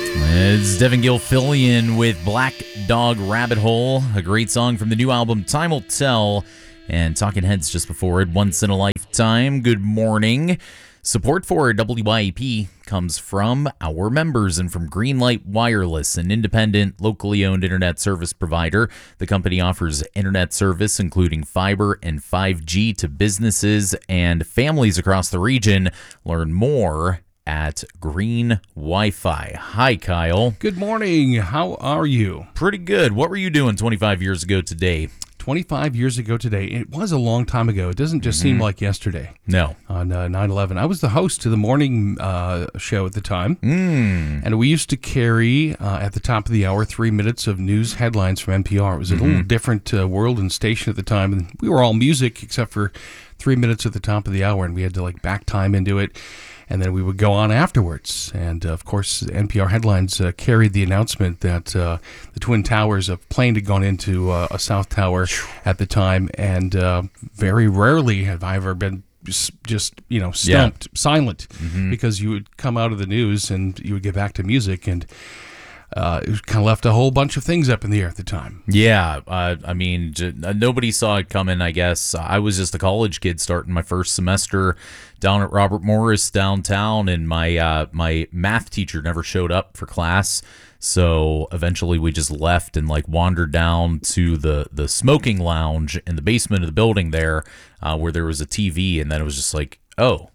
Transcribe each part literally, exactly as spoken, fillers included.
It's Devin Gilfillian with Black Dog Rabbit Hole, a great song from the new album Time Will Tell, and Talking Heads just before it, Once in a Lifetime. Good morning. Support for W Y A P comes from our members and from Greenlight Wireless, an independent, locally owned internet service provider. The company offers internet service, including fiber and five G to businesses and families across the region. Learn more at Green Wi-Fi. Hi, Kyle. Good morning. How are you? Pretty good. What were you doing twenty-five years ago today? twenty-five years ago today. It was a long time ago. It doesn't just mm-hmm. seem like yesterday. No. On uh, nine eleven. I was the host of the morning uh, show at the time. Mm. And we used to carry, uh, at the top of the hour, three minutes of news headlines from N P R. It was a mm-hmm. little different uh, world and station at the time. And we were all music except for three minutes at the top of the hour. And we had to like back time into it. And then we would go on afterwards. And, uh, of course, N P R headlines uh, carried the announcement that uh, the Twin Towers, a plane had gone into uh, a South Tower at the time. And uh, very rarely have I ever been just, just you know, stumped, yeah. silent, mm-hmm. because you would come out of the news and you would get back to music. And Uh, it kind of left a whole bunch of things up in the air at the time. Yeah, uh, I mean, j- nobody saw it coming, I guess. I was just a college kid starting my first semester down at Robert Morris downtown, and my uh, my math teacher never showed up for class. So eventually we just left and like wandered down to the, the smoking lounge in the basement of the building there, uh, where there was a T V, and then it was just like, oh,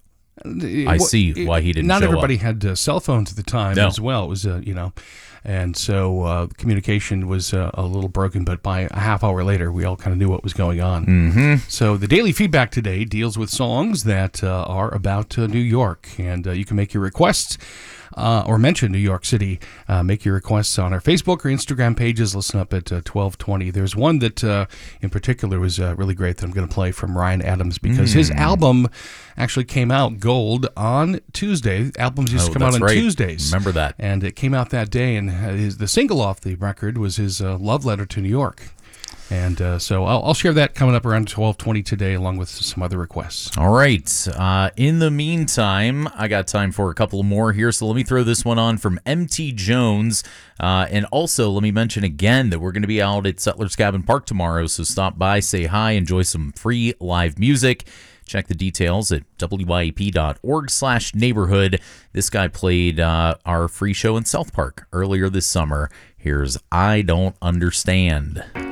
I see why he didn't show up. Not everybody had uh, cell phones at the time no. as well. It was, uh, you know... And so uh, communication was uh, a little broken, but by a half hour later, we all kind of knew what was going on. Mm-hmm. So the daily feedback today deals with songs that uh, are about uh, New York, and uh, you can make your requests uh, or mention New York City. Uh, make your requests on our Facebook or Instagram pages. Listen up at uh, twelve twenty. There's one that uh, in particular was uh, really great that I'm going to play from Ryan Adams, because mm. his album actually came out gold on Tuesday. Albums used oh, to come out on right. Tuesdays. Remember that. And it came out that day, and his, the single off the record was his uh, love letter to New York. And uh, so I'll, I'll share that coming up around twelve twenty today, along with some other requests. All right. Uh, in the meantime, I got time for a couple more here, so let me throw this one on from M T Jones. Uh, and also, let me mention again that we're going to be out at Settlers Cabin Park tomorrow, so stop by, say hi, enjoy some free live music. Check the details at W Y A P dot org slash neighborhood. This guy played uh, our free show in South Park earlier this summer. Here's I Don't Understand.